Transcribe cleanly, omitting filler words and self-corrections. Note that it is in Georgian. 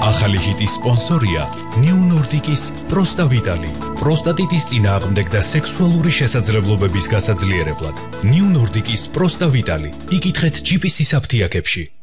ახალი ჰიტის სპონსორია New Nordic-ის Prosta Vitali. პროსტატიტის წინააღმდეგ და სექსუალური შესაძლებლობების გასაძლიერებლად. New Nordic-ის Prosta Vitali. იკითხეთ GPC-ის აფთიაქებში.